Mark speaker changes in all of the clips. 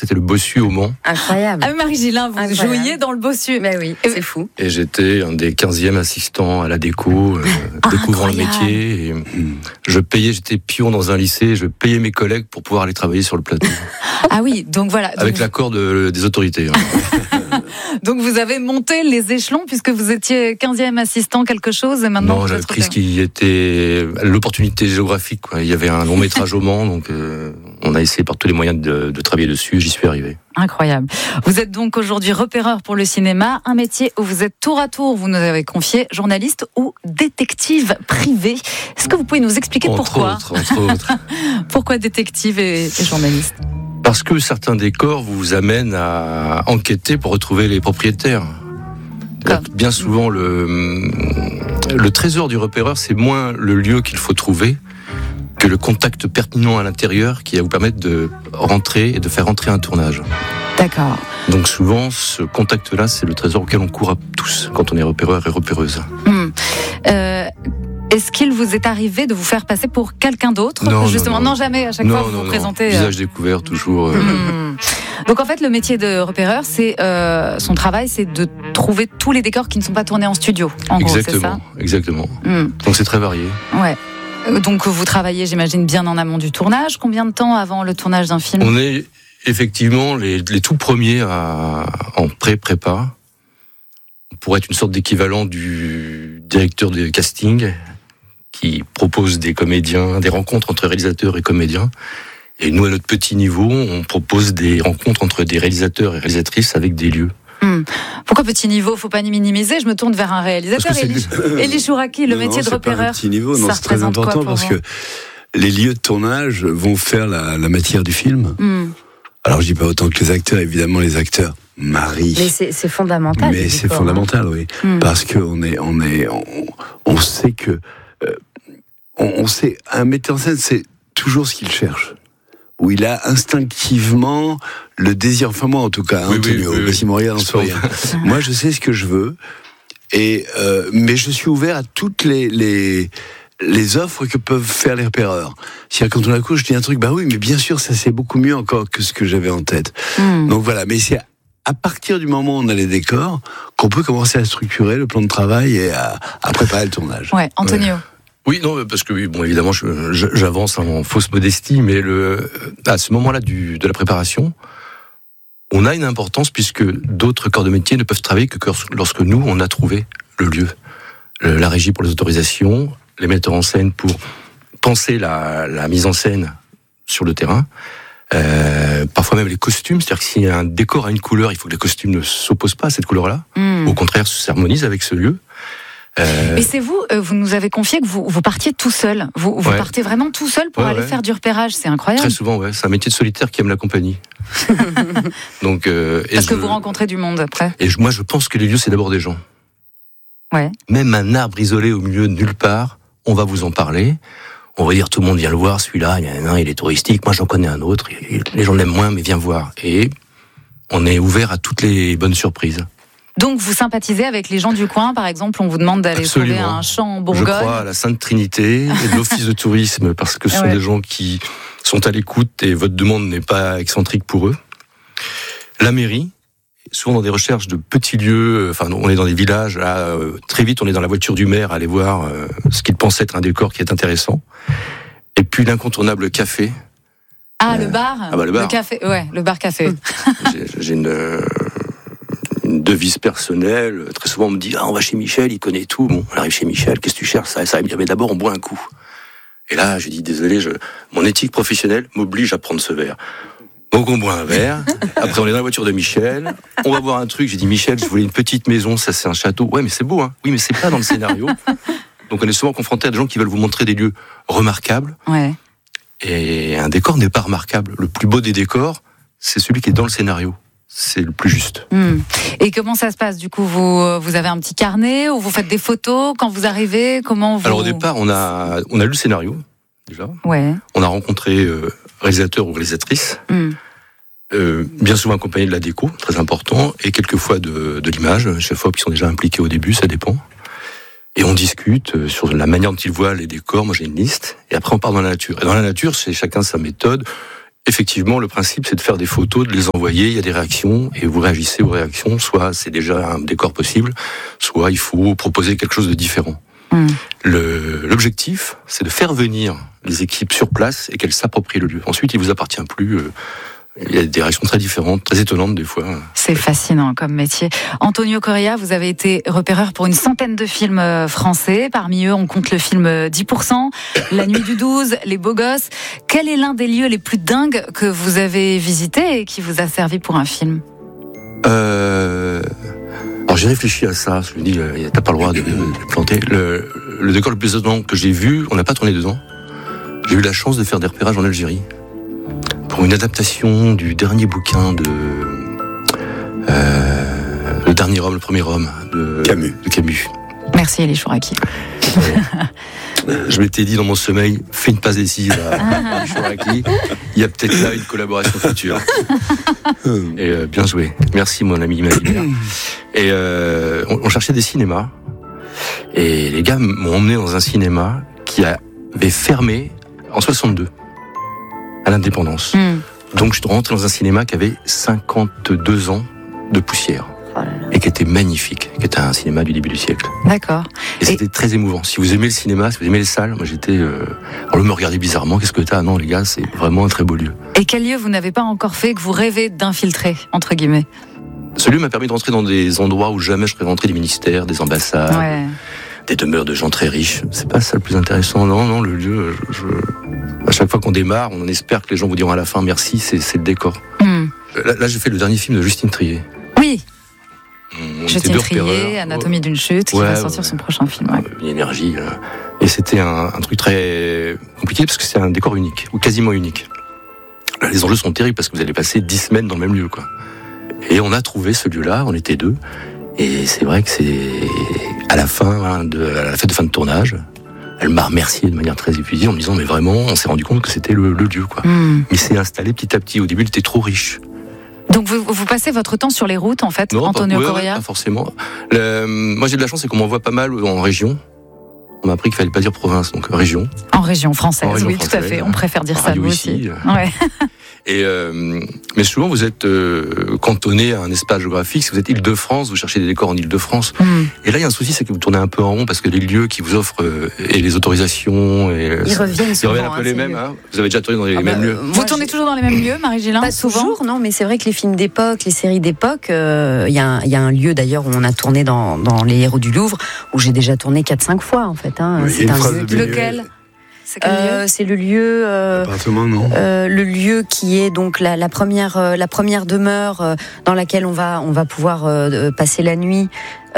Speaker 1: c'était le Bossu au Mans.
Speaker 2: Incroyable.
Speaker 3: Ah, Marie-Gilin, vous jouiez dans le Bossu.
Speaker 2: Mais oui, c'est fou.
Speaker 1: Et j'étais un des 15e assistants à la déco, découvrant le métier. Et j'étais pion dans un lycée, je payais mes collègues pour pouvoir aller travailler sur le plateau.
Speaker 3: Ah oui, donc voilà.
Speaker 1: Avec l'accord des autorités.
Speaker 3: Donc vous avez monté les échelons puisque vous étiez 15e assistant quelque chose et maintenant...
Speaker 1: Non, j'avais pris ce qui était l'opportunité géographique, quoi. Il y avait un long métrage au Mans, donc on a essayé par tous les moyens de travailler dessus, j'y suis arrivé.
Speaker 3: Incroyable. Vous êtes donc aujourd'hui repéreur pour le cinéma, un métier où vous êtes tour à tour, vous nous avez confié, journaliste ou détective privé. Est-ce que vous pouvez nous expliquer pourquoi ?
Speaker 1: Entre autres.
Speaker 3: Pourquoi détective et journaliste ?
Speaker 1: Parce que certains décors vous amènent à enquêter pour retrouver les propriétaires. Bien souvent, le trésor du repéreur, c'est moins le lieu qu'il faut trouver que le contact pertinent à l'intérieur qui va vous permettre de rentrer et de faire rentrer un tournage.
Speaker 3: D'accord.
Speaker 1: Donc souvent, ce contact-là, c'est le trésor auquel on court à tous quand on est repéreur et repéreuse.
Speaker 3: Est-ce qu'il vous est arrivé de vous faire passer pour quelqu'un d'autre ?
Speaker 1: Non,
Speaker 3: justement, non, jamais. À chaque fois, vous vous présentez.
Speaker 1: Visage découvert, toujours.
Speaker 3: Donc en fait, le métier de repéreur, c'est son travail, c'est de trouver tous les décors qui ne sont pas tournés en studio. En gros, c'est ça ?
Speaker 1: Exactement. Donc c'est très varié.
Speaker 3: Ouais. Donc vous travaillez, j'imagine, bien en amont du tournage. Combien de temps avant le tournage d'un film ?
Speaker 1: On est effectivement les tout premiers en pré-prépa. On pourrait être une sorte d'équivalent du directeur de casting qui propose des comédiens, des rencontres entre réalisateurs et comédiens. Et nous, à notre petit niveau, on propose des rencontres entre des réalisateurs et réalisatrices avec des lieux.
Speaker 3: Pourquoi petit niveau ? Faut pas minimiser. Je me tourne vers un réalisateur. Élie Chouraki, le métier de repéreur.
Speaker 4: Pas un petit niveau, non, c'est très important parce que les lieux de tournage vont faire la matière du film. Alors je dis pas autant que les acteurs, évidemment les acteurs marient.
Speaker 2: Mais c'est fondamental.
Speaker 4: Mais c'est fondamental, oui, parce que on sait que on sait un metteur en scène, c'est toujours ce qu'il cherche. Où il a instinctivement le désir, enfin moi en tout cas, Antonio, si mon regard en sourire. Moi je sais ce que je veux, mais je suis ouvert à toutes les offres que peuvent faire les repéreurs. C'est-à-dire quand on a coup, je dis un truc, bah oui, mais bien sûr ça c'est beaucoup mieux encore que ce que j'avais en tête. Donc voilà, mais c'est à partir du moment où on a les décors qu'on peut commencer à structurer le plan de travail et à préparer le tournage.
Speaker 3: Ouais, Antonio.
Speaker 1: Oui, non, parce que bon, évidemment, j'avance en fausse modestie, mais à ce moment-là de la préparation, on a une importance puisque d'autres corps de métier ne peuvent travailler que lorsque nous, on a trouvé le lieu. La régie pour les autorisations, les metteurs en scène pour penser la mise en scène sur le terrain, parfois même les costumes, c'est-à-dire que si un décor a une couleur, il faut que les costumes ne s'opposent pas à cette couleur-là, au contraire, s'harmonisent avec ce lieu.
Speaker 3: Et c'est vous nous avez confié que vous partiez tout seul. Vous partez vraiment tout seul pour aller faire du repérage, c'est incroyable.
Speaker 1: Très souvent, c'est un métier de solitaire qui aime la compagnie. Donc,
Speaker 3: parce que vous rencontrez du monde après.
Speaker 1: Et moi, je pense que les lieux, c'est d'abord des gens.
Speaker 3: Ouais.
Speaker 1: Même un arbre isolé au milieu de nulle part, on va vous en parler. On va dire tout le monde vient le voir, celui-là, il est touristique, moi j'en connais un autre, les gens l'aiment moins, mais viens voir. Et on est ouvert à toutes les bonnes surprises.
Speaker 3: Donc vous sympathisez avec les gens du coin, par exemple, on vous demande d'aller trouver un champ en Bourgogne.
Speaker 1: Je crois à la Sainte Trinité et de l'Office de tourisme, parce que ce sont des gens qui sont à l'écoute et votre demande n'est pas excentrique pour eux. La mairie, souvent dans des recherches de petits lieux, on est dans des villages, là, très vite on est dans la voiture du maire à aller voir ce qu'il pense être un décor qui est intéressant. Et puis l'incontournable café.
Speaker 3: Ah, le bar.
Speaker 1: Le bar.
Speaker 3: Le café, le bar-café.
Speaker 1: J'ai une devise personnelle. Très souvent, on me dit, on va chez Michel, il connaît tout. Bon, on arrive chez Michel, qu'est-ce que tu cherches? Ça va me dire, mais d'abord, on boit un coup. Et là, je dis, désolé, mon éthique professionnelle m'oblige à prendre ce verre. Donc, on boit un verre. Après, on est dans la voiture de Michel. On va boire un truc. J'ai dit, Michel, je voulais une petite maison, ça, c'est un château. Ouais, mais c'est beau, hein. Oui, mais c'est pas dans le scénario. Donc, on est souvent confronté à des gens qui veulent vous montrer des lieux remarquables. Ouais. Et un décor n'est pas remarquable. Le plus beau des décors, c'est celui qui est dans le scénario. C'est le plus juste.
Speaker 3: Et comment ça se passe du coup, vous avez un petit carnet ou vous faites des photos quand vous arrivez? Comment vous...
Speaker 1: Alors au départ, on a lu le scénario déjà.
Speaker 3: Ouais.
Speaker 1: On a rencontré réalisateur ou réalisatrice, bien souvent accompagné de la déco, très important, et quelquefois de l'image, chefs-op qui sont déjà impliqués au début, ça dépend. Et on discute sur la manière dont ils voient les décors. Moi, j'ai une liste, et après on part dans la nature. Et dans la nature, c'est chacun sa méthode. effectivement, le principe, c'est de faire des photos, de les envoyer, il y a des réactions, et vous réagissez aux réactions. Soit c'est déjà un décor possible, soit il faut proposer quelque chose de différent. L'objectif, c'est de faire venir les équipes sur place et qu'elles s'approprient le lieu. Ensuite, il vous appartient plus. Il y a des réactions très différentes, très étonnantes des fois.
Speaker 3: C'est fascinant comme métier. Antonio Correa, vous avez été repéreur pour une centaine de films français. Parmi eux, on compte le film 10%, La Nuit du 12, Les Beaux Gosses. Quel est l'un des lieux les plus dingues que vous avez visité et qui vous a servi pour un film ?
Speaker 1: Alors j'ai réfléchi à ça, je me dis, t'as pas le droit de planter. Le décor le plus étonnant que j'ai vu, on n'a pas tourné dedans. J'ai eu la chance de faire des repérages en Algérie pour une adaptation du dernier bouquin de le dernier homme, le premier homme de Camus.
Speaker 3: Merci Elie Chouraki.
Speaker 1: Je m'étais dit dans mon sommeil, fais une passe décisive à Elie Chouraki. Il y a peut-être là une collaboration future. Et bien joué. Merci mon ami imaginaire. Et on cherchait des cinémas. Et les gars m'ont emmené dans un cinéma qui avait fermé en 62, à l'indépendance. Donc je suis rentré dans un cinéma qui avait 52 ans de poussière. Et qui était magnifique, qui était un cinéma du début du siècle.
Speaker 3: D'accord.
Speaker 1: Et c'était très émouvant. Si vous aimez le cinéma, si vous aimez les salles, moi j'étais... on me regardait bizarrement, qu'est-ce que t'as ? Non les gars, c'est vraiment un très beau lieu.
Speaker 3: Et quel lieu vous n'avez pas encore fait que vous rêvez d'infiltrer, entre guillemets ?
Speaker 1: Ce lieu m'a permis de rentrer dans des endroits où jamais je serais rentré, des ministères, des ambassades, des demeures de gens très riches. C'est pas ça le plus intéressant. Non, le lieu, à chaque fois qu'on démarre, on espère que les gens vous diront à la fin merci, c'est le décor. Là, j'ai fait le dernier film de Justine Triet.
Speaker 3: Oui. Justine Triet, Anatomie d'une chute, qui va sortir son prochain film.
Speaker 1: Une énergie. Et c'était un truc très compliqué parce que c'est un décor unique, ou quasiment unique. Là, les enjeux sont terribles parce que vous allez passer 10 semaines dans le même lieu, quoi. Et on a trouvé ce lieu-là, on était 2. Et c'est vrai que c'est à la fin à la fête de fin de tournage, elle m'a remercié de manière très effusive en me disant mais vraiment, on s'est rendu compte que c'était le lieu, quoi. Il s'est installé petit à petit. Au début, il était trop riche.
Speaker 3: Donc vous passez votre temps sur les routes, en fait, non, Antonio Correa ?
Speaker 1: Pas forcément. Moi, j'ai de la chance, c'est qu'on m'envoie pas mal en région. On m'a appris qu'il fallait pas dire province, donc région.
Speaker 3: En région française, oui, tout à fait. On préfère dire ça, nous aussi. Ouais.
Speaker 1: Et mais souvent, vous êtes cantonné à un espace géographique. Si vous êtes Île-de-France, vous cherchez des décors en Île-de-France. Et là, il y a un souci, c'est que vous tournez un peu en rond parce que les lieux qui vous offrent et les autorisations...
Speaker 3: Ils reviennent souvent.
Speaker 1: Ils reviennent un peu les mêmes. Vous avez déjà tourné dans les mêmes lieux.
Speaker 3: Vous tournez toujours dans les mêmes lieux, Marie-Gélin ?
Speaker 2: Pas toujours, non, mais c'est vrai que les films d'époque, les séries d'époque, il y a un lieu d'ailleurs où on a tourné dans Les Héros du Louvre, où j'ai déjà tourné 4-5 fois, en fait.
Speaker 4: C'est un
Speaker 2: lieu.
Speaker 3: Lequel ?
Speaker 2: C'est le lieu.
Speaker 4: Appartement, non.
Speaker 2: Le lieu qui est donc la première demeure dans laquelle on va pouvoir passer la nuit. Il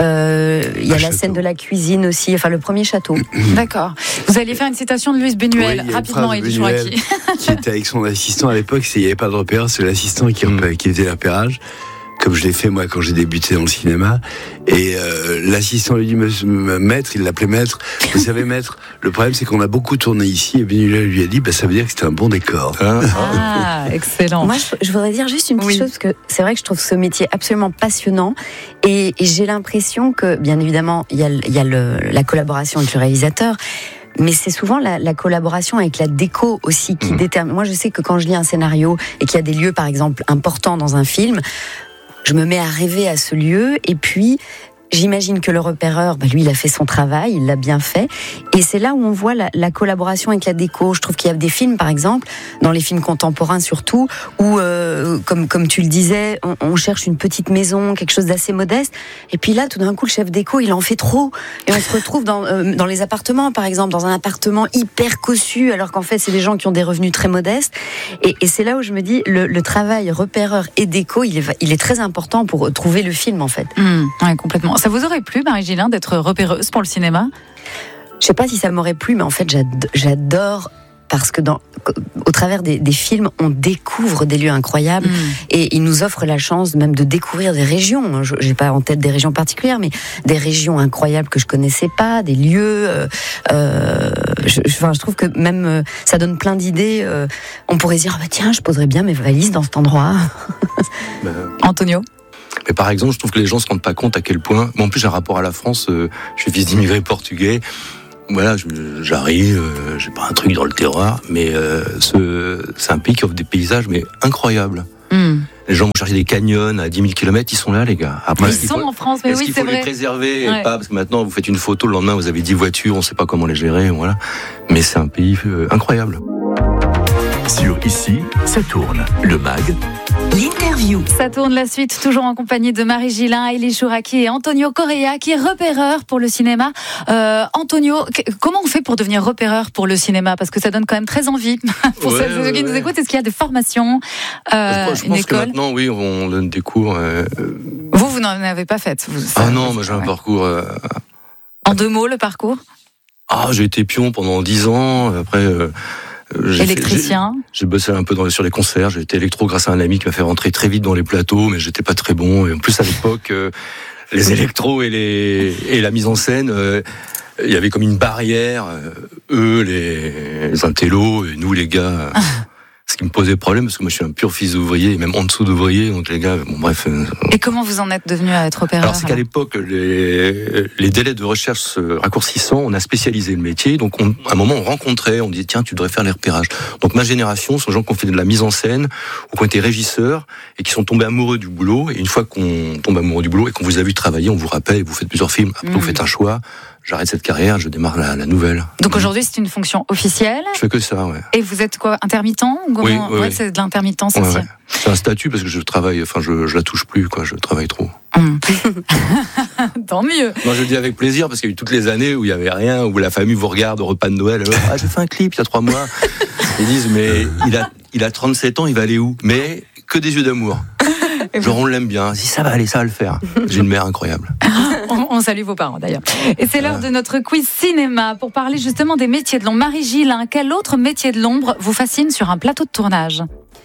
Speaker 2: y a la scène de la cuisine aussi, enfin le premier château.
Speaker 3: D'accord. Vous alliez faire une citation de Louise Buñuel, rapidement, Elie Chouraki.
Speaker 4: Qui était avec son assistant à l'époque, il n'y avait pas de repère, c'est l'assistant qui faisait le repérage. Comme je l'ai fait moi quand j'ai débuté dans le cinéma, et l'assistant lui dit maître, il l'appelait maître. Vous savez maître, le problème c'est qu'on a beaucoup tourné ici, et Buñuel lui a dit ça veut dire que c'était un bon décor.
Speaker 3: Ah, excellent.
Speaker 2: Moi je voudrais dire juste une petite chose, parce que c'est vrai que je trouve ce métier absolument passionnant, et j'ai l'impression que bien évidemment il y a la collaboration avec le réalisateur. Mais c'est souvent la collaboration avec la déco aussi qui détermine. Moi, je sais que quand je lis un scénario et qu'il y a des lieux, par exemple, importants dans un film, je me mets à rêver à ce lieu, et puis j'imagine que le repéreur, lui, il a fait son travail, il l'a bien fait, et c'est là où on voit la collaboration avec la déco. Je trouve qu'il y a des films, par exemple, dans les films contemporains surtout, où, comme tu le disais, on cherche une petite maison, quelque chose d'assez modeste, et puis là, tout d'un coup, le chef déco, il en fait trop, et on se retrouve dans les appartements, par exemple, dans un appartement hyper cossu, alors qu'en fait, c'est des gens qui ont des revenus très modestes, et c'est là où je me dis, le travail repéreur et déco, il est très important pour trouver le film, en fait.
Speaker 3: Ouais, complètement. Ça vous aurait plu, Marie-Gélin, d'être repéreuse pour le cinéma ?
Speaker 2: Je sais pas si ça m'aurait plu, mais en fait, j'adore, parce que au travers des films, on découvre des lieux incroyables, et ils nous offrent la chance même de découvrir des régions. J'ai pas en tête des régions particulières, mais des régions incroyables que je connaissais pas, des lieux. Je trouve que même ça donne plein d'idées. On pourrait dire tiens, je poserais bien mes valises dans cet endroit.
Speaker 3: Antonio ?
Speaker 1: Mais par exemple, je trouve que les gens se rendent pas compte à quel point... Moi, en plus, j'ai un rapport à la France. Je suis fils d'immigrés portugais. voilà, j'arrive, j'ai pas un truc dans le terroir, mais c'est un pays qui offre des paysages mais incroyables. Les gens vont chercher des canyons à 10 000 km, ils sont là, les gars.
Speaker 3: Après, ils sont en France, mais oui, c'est vrai. Est-ce
Speaker 1: qu'il faut les préserver et pas, parce que maintenant, vous faites une photo, le lendemain, vous avez 10 voitures, on sait pas comment les gérer, voilà. Mais c'est un pays incroyable.
Speaker 5: Sur Ici, ça tourne. Le MAG.
Speaker 3: L'interview. Ça tourne la suite, toujours en compagnie de Marie Gillin, Élie Chouraqui et Antonio Correa, qui est repéreur pour le cinéma. Antonio, comment on fait pour devenir repéreur pour le cinéma? Parce que ça donne quand même très envie pour ceux qui nous écoutent. Est-ce qu'il y a des formations,
Speaker 1: je pense que maintenant, oui, on donne des cours.
Speaker 3: Vous n'en avez pas fait?
Speaker 1: Non, moi j'ai un parcours...
Speaker 3: En 2 mots, le parcours?
Speaker 1: J'ai été pion pendant 10 ans, après...
Speaker 3: électricien.
Speaker 1: J'ai bossé un peu sur les concerts. J'ai été électro grâce à un ami qui m'a fait rentrer très vite dans les plateaux, mais j'étais pas très bon. Et en plus, à l'époque, les électros et la mise en scène, il y avait comme une barrière. Eux, les intellos, et nous, les gars. Ce qui me posait problème, parce que moi je suis un pur fils d'ouvrier, et même en dessous d'ouvrier, donc les gars, bon bref.
Speaker 3: Et comment vous en êtes devenu à être repéreur?
Speaker 1: Alors c'est qu'à l'époque, les délais de recherche se raccourcissant, on a spécialisé le métier, donc à un moment on rencontrait, on disait tiens tu devrais faire les repérages. Donc ma génération, ce sont des gens qui ont fait de la mise en scène, ou qui ont été régisseurs, et qui sont tombés amoureux du boulot, et une fois qu'on tombe amoureux du boulot, et qu'on vous a vu travailler, on vous rappelle, et vous faites plusieurs films, après vous faites un choix. J'arrête cette carrière, je démarre la nouvelle.
Speaker 3: Donc aujourd'hui, c'est une fonction officielle?
Speaker 1: Je fais que ça, ouais.
Speaker 3: Et vous êtes quoi, intermittent ou
Speaker 1: Oui.
Speaker 3: C'est de l'intermittence aussi.
Speaker 1: Ouais. C'est un statut parce que je travaille, je la touche plus, quoi. Je travaille trop.
Speaker 3: Tant mieux.
Speaker 1: Moi, je le dis avec plaisir parce qu'il y a eu toutes les années où il y avait rien, où la famille vous regarde au repas de Noël. J'ai fait un clip il y a 3 mois. Ils disent mais il a 37 ans, il va aller où? Mais que des yeux d'amour. Genre on l'aime bien. Si ça va aller, ça va le faire. J'ai une mère incroyable.
Speaker 3: On salue vos parents d'ailleurs. Et c'est l'heure de notre quiz cinéma pour parler justement des métiers de l'ombre. Marie Gillin, quel autre métier de l'ombre vous fascine sur un plateau de tournage?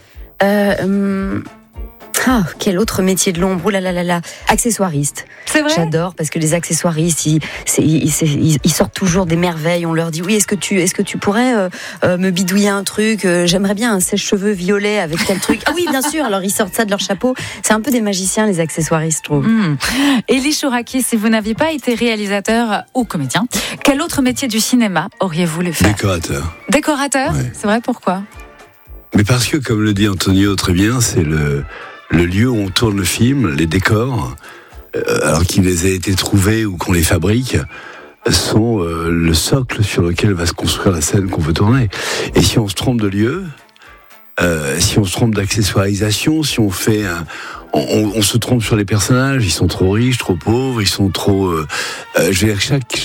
Speaker 2: Quel autre métier de l'ombre? Ouh là là là là. Accessoiriste.
Speaker 3: C'est vrai?
Speaker 2: J'adore parce que les accessoiristes, ils sortent toujours des merveilles. On leur dit oui, est-ce que tu pourrais me bidouiller un truc? J'aimerais bien un sèche-cheveux violet avec quel truc? Ah oui, bien sûr. Alors ils sortent ça de leur chapeau. C'est un peu des magiciens, les accessoiristes, je trouve.
Speaker 3: Élie Chouraqui, si vous n'aviez pas été réalisateur ou comédien, quel autre métier du cinéma auriez-vous voulu faire?
Speaker 4: Décorateur.
Speaker 3: Décorateur?
Speaker 4: Ouais.
Speaker 3: C'est vrai, pourquoi?
Speaker 4: Mais parce que, comme le dit Antonio très bien, c'est le lieu où on tourne le film, les décors, alors qu'ils aient été trouvés ou qu'on les fabrique, sont le socle sur lequel va se construire la scène qu'on veut tourner. Et si on se trompe de lieu, si on se trompe d'accessoirisation, si on fait on se trompe sur les personnages, ils sont trop riches, trop pauvres, ils sont trop... je veux dire,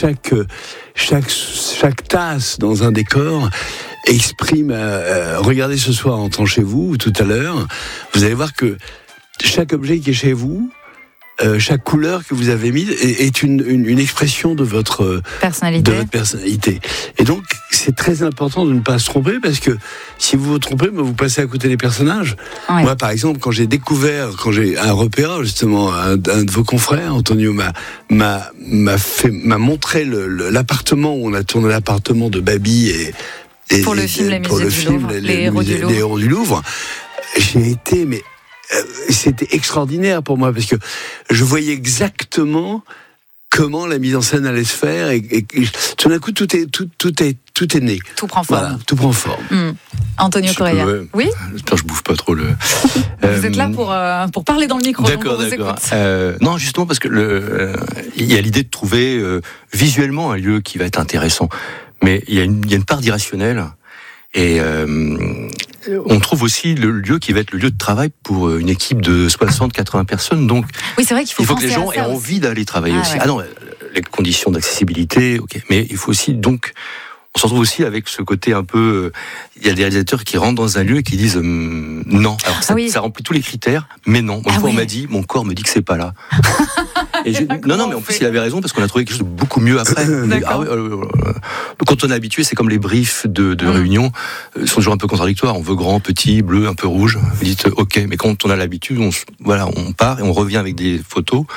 Speaker 4: chaque tasse dans un décor exprime... regardez ce soir en entrant chez vous, ou tout à l'heure, vous allez voir que chaque objet qui est chez vous, chaque couleur que vous avez mise est une expression de votre personnalité. Et donc, c'est très important de ne pas se tromper, parce que si vous vous trompez, vous passez à côté des personnages. Ouais. Moi, par exemple, quand j'ai un repéreur, justement, un de vos confrères, Antonio, m'a montré l'appartement où on a tourné l'appartement de Babi et
Speaker 3: pour le film Les
Speaker 4: Héros du Louvre. J'ai été, mais c'était extraordinaire pour moi, parce que je voyais exactement comment la mise en scène allait se faire, et tout d'un coup tout est né.
Speaker 3: Tout prend forme.
Speaker 4: Voilà, tout prend forme.
Speaker 3: Antonio Correa.
Speaker 1: Oui. J'espère que je bouffe pas trop le.
Speaker 3: Vous êtes là pour parler dans le micro.
Speaker 1: D'accord. Non, justement parce que il y a l'idée de trouver visuellement un lieu qui va être intéressant, mais il y a une part d'irrationnel. Et on trouve aussi le lieu qui va être le lieu de travail pour une équipe de 60-80 personnes. Donc,
Speaker 3: oui, c'est vrai qu'il faut
Speaker 1: que les gens aient envie d'aller travailler aussi. Ouais. Ah non, les conditions d'accessibilité, ok. Mais il faut aussi, donc, on se retrouve aussi avec ce côté un peu... Il y a des réalisateurs qui rentrent dans un lieu et qui disent non. Alors ça remplit tous les critères, mais non. Une fois, on m'a dit, mon corps me dit que c'est pas là. Et non, mais en plus, il avait raison, parce qu'on a trouvé quelque chose de beaucoup mieux après. Quand on est habitué, c'est comme les briefs de réunion, ils sont toujours un peu contradictoires. On veut grand, petit, bleu, un peu rouge. Vous dites, ok, mais quand on a l'habitude, on part et on revient avec des photos.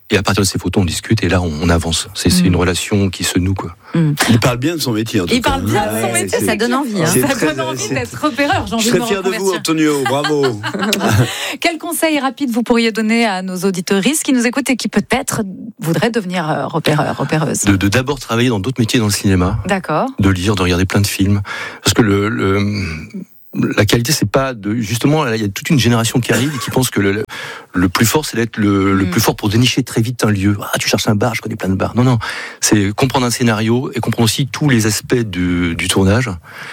Speaker 1: Et à partir de ces photos, on discute et là, on avance. C'est une relation qui se noue, quoi.
Speaker 4: Il parle bien de son métier, en tout cas.
Speaker 3: Il parle bien de son métier.
Speaker 2: Ça donne envie.
Speaker 3: Ça donne envie d'être repéreur.
Speaker 4: Je serais fier de vous, Antonio. Bravo.
Speaker 3: Quel conseil rapide vous pourriez donner à nos auditeuristes qui nous écoutent et qui peut-être voudraient devenir repéreur, repéreuse?
Speaker 1: De d'abord travailler dans d'autres métiers dans le cinéma.
Speaker 3: D'accord.
Speaker 1: De lire, de regarder plein de films. Parce que la qualité, c'est pas de... Justement, il y a toute une génération qui arrive et qui pense que le plus fort, c'est d'être le plus fort pour dénicher très vite un lieu. Ah, tu cherches un bar, je connais plein de bars. Non, c'est comprendre un scénario et comprendre aussi tous les aspects du tournage.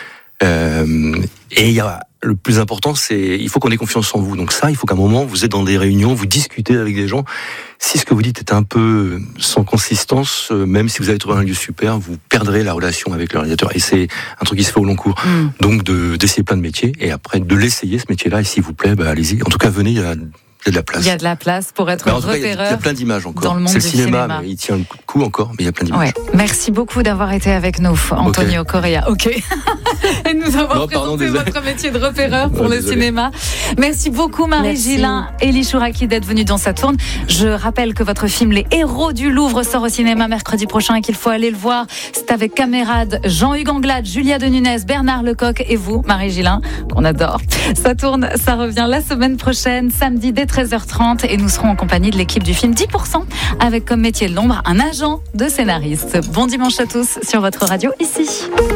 Speaker 1: Et le plus important, c'est il faut qu'on ait confiance en vous. Donc ça, il faut qu'à un moment, vous êtes dans des réunions, vous discutez avec des gens. Si ce que vous dites est un peu sans consistance, même si vous avez trouvé un lieu super, vous perdrez la relation avec le réalisateur. Et c'est un truc qui se fait au long cours. Donc d'essayer plein de métiers et après de l'essayer, ce métier-là. Et s'il vous plaît, allez-y. En tout cas, venez, il y a de la place.
Speaker 3: Il y a de la place pour être repéreur.
Speaker 1: Il y a plein d'images encore.
Speaker 3: Dans le monde
Speaker 1: c'est le
Speaker 3: du
Speaker 1: cinéma, mais il tient le coup encore, mais il y a plein d'images.
Speaker 3: Ouais. Merci beaucoup d'avoir été avec nous, Antonio Correa. Ok. Et de nous avoir présenté votre métier de repéreur pour le cinéma. Merci beaucoup, Marie Gillin, Élie Chouraki, d'être venue dans Saturne. Je rappelle que votre film Les Héros du Louvre sort au cinéma mercredi prochain et qu'il faut aller le voir. C'est avec camarades Jean-Hugues Anglade, Julia de Nunez, Bernard Lecoq et vous, Marie Gillin, qu'on adore. Saturne, ça revient la semaine prochaine, samedi dès 13h30 et nous serons en compagnie de l'équipe du film 10% avec comme métier de l'ombre un agent de scénariste. Bon dimanche à tous sur votre radio ici.